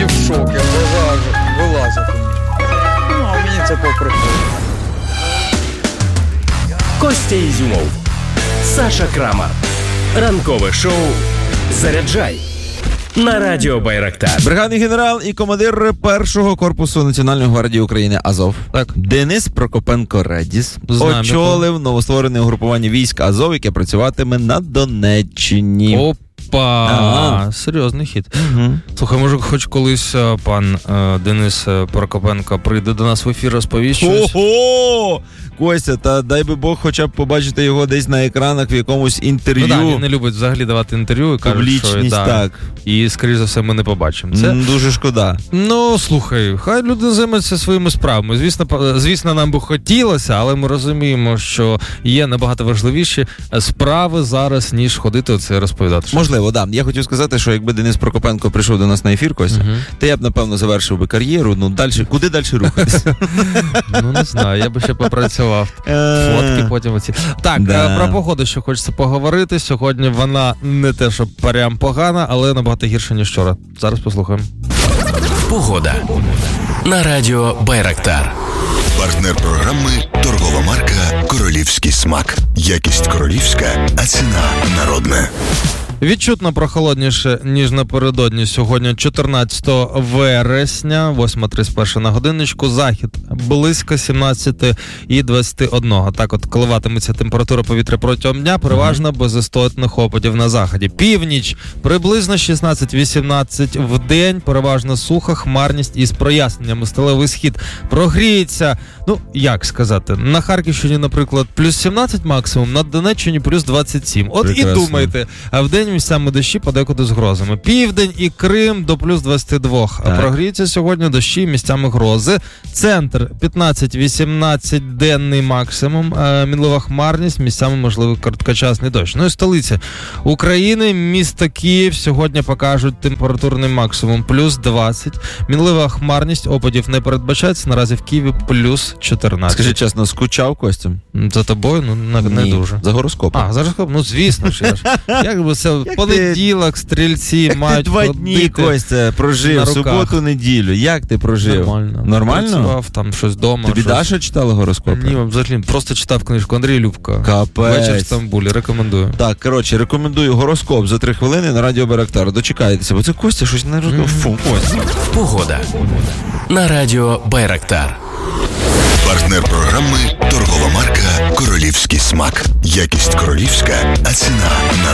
в шокі, вилазить у мене. Ну, а мені це по приколу. Костя Ізюмов, Саша Крамар. Ранкове шоу «Заряджай» на радіо Байрактар. Бригадний генерал і командир першого корпусу Національної гвардії України Азов. Так. Денис Прокопенко Редіс Знаємо, очолив новостворене угрупування військ Азов, яке працюватиме на Донеччині. Опа! Ага. Серйозний хід. Угу. Слухай, може хоч колись пан Денис Прокопенко прийде до нас в ефір, розповість щось? Ого! Костя, та дай би Бог хоча б побачити його десь на екранах в якомусь інтерв'ю. Ну так, він не любить взагалі давати інтерв'ю і каже, Публічність, що так. І, скоріш за все, ми не побачимо. Це Дуже шкода. Ну, слухай, хай люди займаються своїми справами. Звісно, нам би хотілося, але ми розуміємо, що є набагато важливіші справи зараз, ніж ходити оце розповідати. Можливо, да. Я хотів сказати, що якби Денис Прокопенко прийшов до нас на ефір, Костя, то я б, напевно, завершив би кар'єру. Ну, дальше, куди далі рухатися? Ну, не знаю, я би ще попрацював. Фотки потім оці. Так, Да. про погоду ще хочеться поговорити. Сьогодні вона не те, що прям погана, але набагато гірше, ніж вчора. Зараз послухаємо. Погода на радіо Байрактар. Партнер програми торгова марка «Королівський смак». Якість королівська, а ціна народна. Відчутно прохолодніше, ніж напередодні. Сьогодні 14 вересня, 8:31 на годинничку. Захід близько 17 і 21. Так от коливатиметься температура повітря протягом дня, переважно без істотних опадів на заході. Північ приблизно 16-18 в день, переважно суха, хмарність із проясненнями. Сталевий схід прогріється, ну, як сказати, на Харківщині, наприклад, плюс 17 максимум, на Донеччині плюс 27. От прекрасно. І думайте, а в день місцями дощі подекуди з грозами. Південь і Крим до плюс 22. Так. Прогріється сьогодні дощі, місцями грози. Центр 15-18 денний максимум. Мінлива хмарність, місцями можливий короткочасний дощ. Ну і столиця України, місто Київ, сьогодні покажуть температурний максимум плюс 20. Мінлива хмарність, опадів не передбачається. Наразі в Києві плюс 14. Скажи чесно, скучав, Костя? За тобою? Ну, не дуже. За гороскопом. За гороскопом? Ну, звісно ж. Як би це понеділок, стрільці мають ходити. Як ти 2 дні, Костя, прожив, суботу, неділю. Як ти прожив? Нормально? Працював там щось вдома. Тобі Даша читала гороскопи? Ні, взагалі, просто читав книжку Андрій Любка. Капець. Вечір в Стамбулі, рекомендую. Так, коротше, рекомендую гороскоп за 3 хвилини на радіо Байрактар. Дочекайтеся, бо це Костя щось не розуміє. Фу, Костя. Погода на радіо Байрактар. Партнер програми торгова марка «Королівський смак». Якість королівська, а ціна народна.